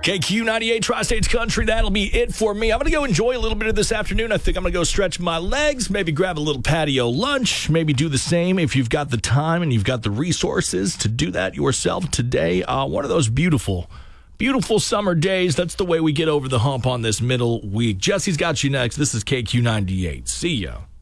KQ98 Tri-States Country, that'll be it for me. I'm going to go enjoy a little bit of this afternoon. I think I'm going to go stretch my legs, maybe grab a little patio lunch, maybe do the same if you've got the time and you've got the resources to do that yourself today. One of those beautiful summer days. That's the way we get over the hump on this middle week. Jesse's got you next. This is KQ98. See ya.